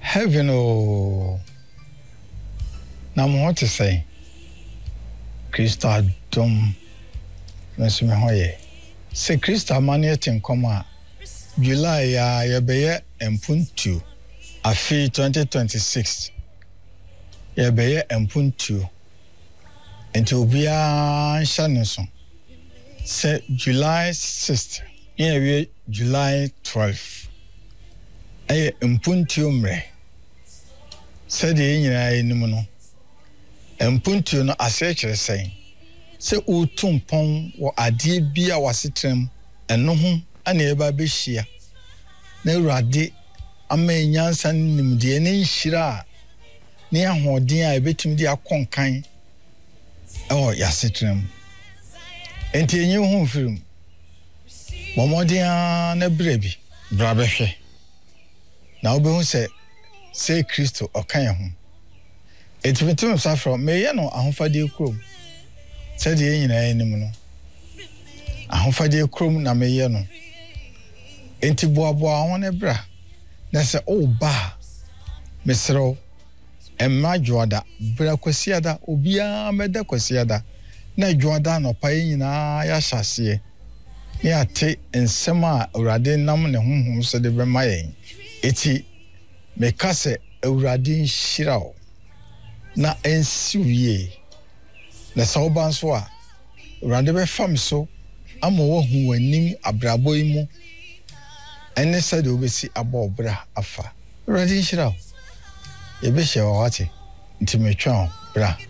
Heaven oh. Na mo what to say? Krista dom nso me hoye. Se Krista mane tenkoma July ya yebeye empuntu afi 2026. Yebeye empuntu. Enti obia nhya ne so. Se July 6th, yewe July 12th. Aye empuntu mre. Se de nyina enim no. Empuntu no asechire sen. Se utumpon wo ade bia wasetrem eno ho ana eba behia. Na urade ama nyansa nimde ne nhira ne ahoden a ebetim de akonkan yasetrem. Enti enye ho firim. Momodia na brebi brabehwe. Na obehu se Kristo okan ho. Etimetum safro meye no ahofade krom. Said ye nyina enim no. Ahofade krom na meye no. Enti boaboa ho ne bra. Na se ba mesro emma dwoada bra kwasiada obia meda kwasiada na dwoada no pa nyina ya hyase ne ate ensem a urade nam ne honhom so de bema yen eti meka se urade nhirawo na ensiwie na sawban so a urade be fam so ama wo hu wanim abrabo imu ene se de obesi abobra afa urade nhirawo ebe hye wawate nti metwa bra